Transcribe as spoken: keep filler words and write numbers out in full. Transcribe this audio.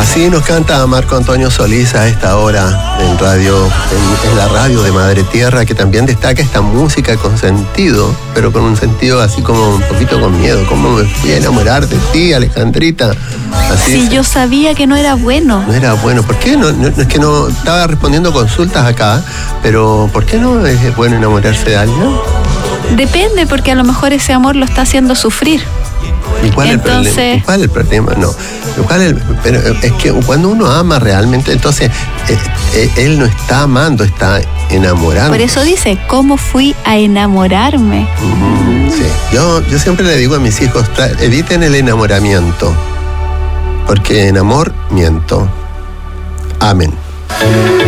Así nos canta Marco Antonio Solís a esta hora en radio, en, en la radio de Madre Tierra, que también destaca esta música con sentido, pero con un sentido así como un poquito con miedo. ¿Cómo me fui a enamorar de ti, Alejandrita? Así si es. yo sabía que no era bueno. No era bueno. ¿Por qué no? No, es que no estaba respondiendo consultas acá, pero ¿por qué no es bueno enamorarse de alguien? Depende, porque a lo mejor ese amor lo está haciendo sufrir. ¿Y cuál, entonces, el problema? ¿Cuál es el problema? No. ¿Cuál es el, pero es que cuando uno ama realmente, entonces eh, él no está amando, está enamorando. Por eso dice, ¿cómo fui a enamorarme? Mm, sí. Yo, yo siempre le digo a mis hijos, eviten el enamoramiento, porque en amor miento. Amén.